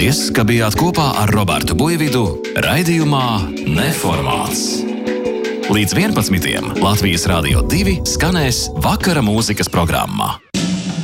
Paldies, ka bijāt kopā ar Robertu Buividu raidījumā Neformāls. Līdz 11. Latvijas Rādio 2 skanēs vakara mūzikas programma.